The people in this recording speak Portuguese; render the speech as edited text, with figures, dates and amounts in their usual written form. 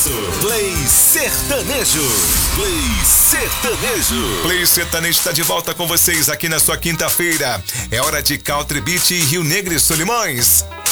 isso. Play Sertanejo. Play Sertanejo. Play Sertanejo está de volta com vocês aqui na sua quinta-feira. É hora de Country Beat e Rio Negro e Solimões.